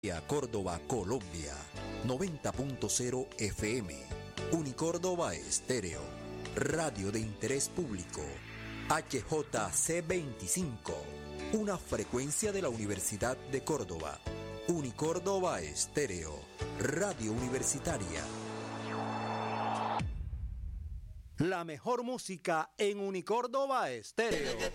Córdoba, Colombia, 90.0 FM, Unicórdoba Estéreo, radio de interés público, HJC25, una frecuencia de la Universidad de Córdoba, Unicórdoba Estéreo, radio universitaria. La mejor música en Unicórdoba Estéreo.